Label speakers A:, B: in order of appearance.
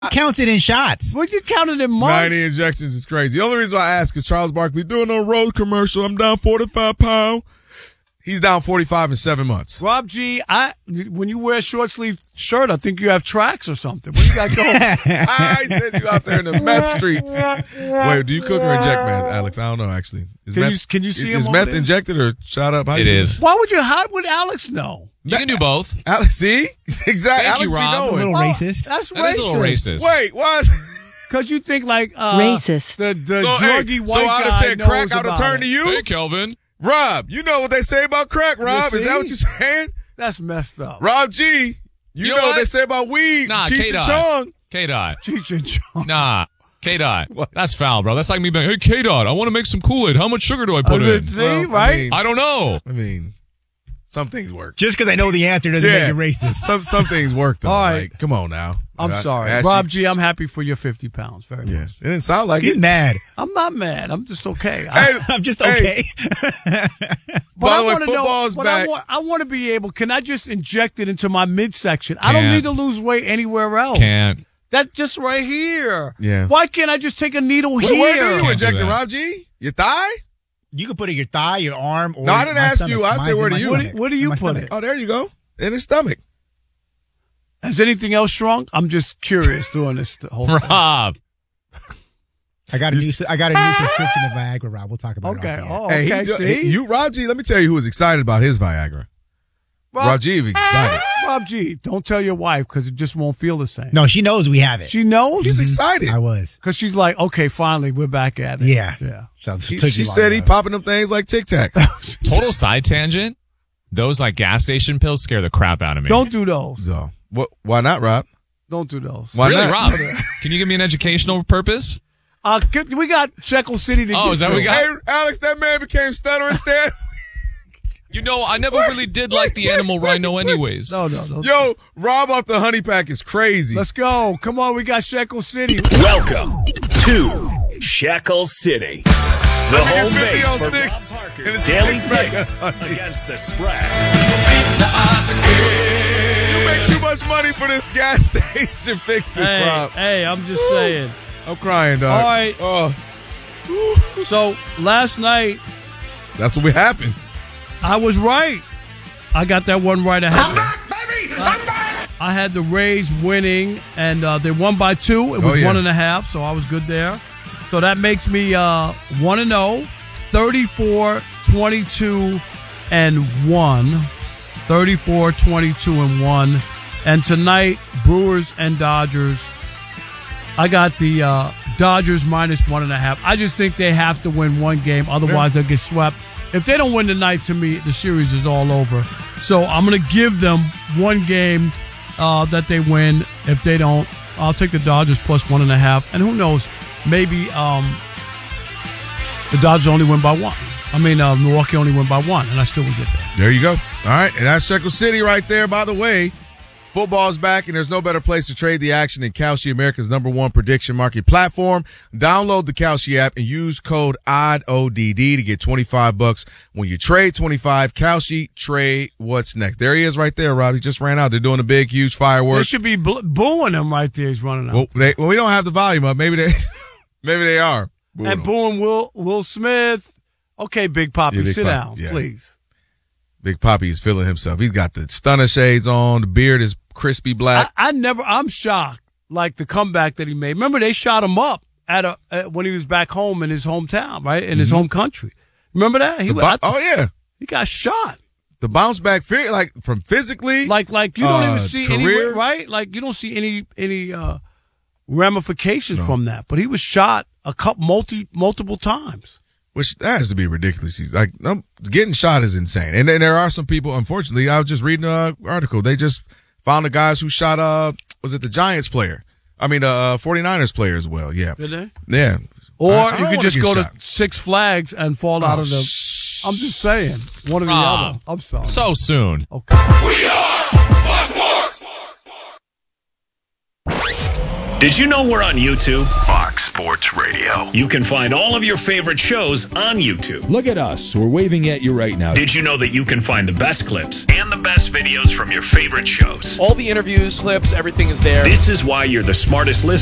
A: Counts it in shots.
B: Well, you counted in months.
C: 90 injections is crazy. The only reason why I ask is Charles Barkley doing a road commercial. I'm down 45 pounds. He's down 45 in 7 months.
B: Rob G, when you wear a short sleeve shirt, I think you have tracks or something. What do you got going?
C: I said you out there in the meth streets. Wait, do you cook or inject meth, Alex? I don't know, actually.
B: Can you see him
C: Is
B: over
C: meth
B: there?
C: injected or shot up?
D: It is.
B: How would Alex know?
D: You can do both.
C: Alex, see? Exactly.
D: Thank
C: Alex
D: you,
C: be
D: Rob.
C: knowing.
A: A little racist.
B: That's
D: That is a little racist.
C: Wait, what?
B: Because you think like
E: Racist.
B: the
C: So,
B: druggy white
C: so I'd have
B: guy
C: said
B: knows
C: crack, I'd have
B: about
C: turned
B: it.
C: to you?
D: Hey, Kelvin.
C: Rob, you know what they say about crack, Rob? Is that what you're saying?
B: That's messed up.
C: Rob G, you know what they say about weed.
D: Nah,
C: Cheech and
D: K-Dot.
C: Chong.
D: K-Dot.
B: Cheech and Chong.
D: Nah. K-Dot.
C: What?
D: That's foul, bro. That's like me being, hey, K-Dot, I want to make some Kool-Aid. How much sugar do I put in?
B: See,
C: Well,
B: right?
D: I don't know.
C: I mean, some things work.
A: Just because I know the answer doesn't make it racist.
C: Some things work, though.
B: All right.
C: Like, come on now.
B: I'm sorry. Rob G, I'm happy for your 50 pounds very
C: Yeah.
B: much.
C: It didn't sound like
A: He's
C: it.
A: mad.
B: I'm not mad. I'm just okay.
C: Hey,
A: I'm just
C: hey,
A: okay.
B: But
C: By
B: I
C: the way,
B: want to know.
C: football's
B: But
C: back.
B: I want to be able. Can I just inject it into my midsection? I don't
D: Can't.
B: need to lose weight anywhere else.
D: Can't.
B: That's just right here.
C: Yeah.
B: Why can't I just take a needle
C: Where
B: here?
C: do you
D: Can't
C: inject
D: do
C: it,
D: that.
C: Rob G? Your thigh?
A: You can put it in your thigh, your arm, or
C: No, I didn't
A: my
C: ask
A: stomach.
C: you. I
A: Mine's
C: said,
A: in
C: where
A: my
C: do you-
A: stomach.
B: Where do you
A: In my
B: put
A: stomach.
B: it?
C: Oh, there you go. In his stomach.
B: Has anything else shrunk? I'm just curious doing this whole thing.
D: Rob.
A: I got a new subscription to Viagra, Rob. We'll talk about
B: Okay.
A: it. off the air.
B: Oh,
C: Hey,
B: okay. See,
C: you, Rob G, let me tell you who was excited about his Viagra. Rob G was excited.
B: Rob G, don't tell your wife because it just won't feel the same.
A: No, she knows we have it.
B: She knows
C: He's excited.
A: I was.
B: because she's like, okay, finally, we're back at it.
A: Yeah.
B: Yeah.
A: So it
C: She
A: took you long
C: said he
A: enough.
C: popping them things like Tic Tacs.
D: Total side tangent. Those like gas station pills scare the crap out of me.
B: Don't do those.
C: So, why not, Rob?
B: Don't do those.
C: Why
D: really,
C: not?
D: Rob? Can you give me an educational purpose?
B: We got Shekel City to
D: Oh,
B: get
D: is that
B: to.
D: what we got?
C: Hey, Alex, that man became stuttering Stan.
D: You know, I never really did like the animal rhino anyways.
B: No.
C: Yo, Rob off the honey pack is crazy.
B: Let's go. Come on, we got Shekel City.
F: Welcome to Shackle City, the
C: I
F: home
C: think it's
F: base for
C: 50-06
F: Bob
C: and
F: Parker's
C: it's
F: daily
C: 6 back
F: picks
C: on honey.
F: against the spread.
C: You make too much money for this gas station fixes, Rob.
B: Hey, I'm just saying.
C: I'm crying, dog.
B: All right.
C: Oh,
B: So last night,
C: that's what happened.
B: I was right. I got that one right. I had the Rays winning, and they won by 2. It was 1.5, so I was good there. So that makes me 1-0, 34, 22, and 1. 34, 22, and 1. And tonight, Brewers and Dodgers. I got the Dodgers minus 1.5. I just think they have to win one game, otherwise they'll get swept. If they don't win tonight, to me, the series is all over. So I'm going to give them one game that they win. If they don't, I'll take the Dodgers plus 1.5. And who knows, maybe the Dodgers only win by 1. I mean, Milwaukee only win by 1, and I still will get there.
C: There you go. All right, and that's Shekel City right there. By the way, football's back, and there's no better place to trade the action than Kalshi, America's #1 prediction market platform. Download the Kalshi app and use code ODD to get $25 when you trade 25. Kalshi, trade what's next. There he is right there, Rob. He just ran out. They're doing a big, huge
B: They
C: fireworks.
B: should be booing him right there. He's running out.
C: Well, we don't have the volume up. Maybe they are.
B: And booing Will Smith. Okay, Big Poppy,
C: Yeah, Big
B: sit
C: Poppy,
B: down,
C: yeah.
B: please.
C: Big Poppy is feeling himself. He's got the stunner shades on. The beard is crispy black.
B: I'm shocked, like the comeback that he made. Remember, they shot him up when he was back home in his hometown, right? In his home country. Remember that? He got shot.
C: The bounce back, like from physically.
B: Like you don't even see any,
C: career?
B: right? Like you don't see any ramifications from that. But he was shot multiple times.
C: Which that has to be ridiculous. Like getting shot is insane. And then there are some people, unfortunately, I was just reading an article. They just found the guys who shot, was it the Giants player? I mean, 49ers player as well. Yeah.
B: Did they?
C: Yeah.
B: Or
C: I
B: you
C: don't
B: could
C: wanna
B: just
C: get
B: go
C: shot.
B: to Six Flags and fall out of the. I'm just saying, one or the other. I'm sorry.
D: So soon.
B: Okay.
F: Did you know we're on YouTube?
G: Fox Sports Radio.
F: You can find all of your favorite shows on YouTube.
H: Look at us. We're waving at you right now.
F: Did you know that you can find the best clips and the best videos from your favorite shows.
E: All the interviews, clips, everything is there.
F: This is why you're the smartest listener.